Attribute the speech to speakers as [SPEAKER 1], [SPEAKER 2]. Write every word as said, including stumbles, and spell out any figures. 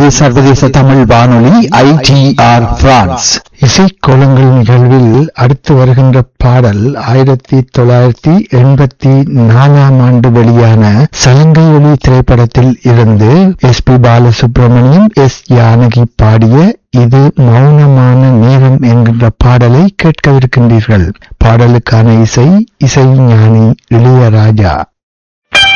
[SPEAKER 1] இது சர்வதேச தமிழ் வானொலி ஐ டி ஆர் பிரான்ஸ்.
[SPEAKER 2] இசைக்கோலங்கள் நிகழ்வில் அடுத்து வருகின்ற பாடல் ஆயிரத்தி தொள்ளாயிரத்தி எண்பத்தி நாலாம் ஆண்டு வெளியான சலங்கை ஒளி திரைப்படத்தில் இருந்து S B Balasubramaniam, S Janaki பாடிய இது மௌனமான நேரம் என்கின்ற பாடலை கேட்கவிருக்கின்றீர்கள். பாடலுக்கான இசை இசை ஞானி இளையராஜா.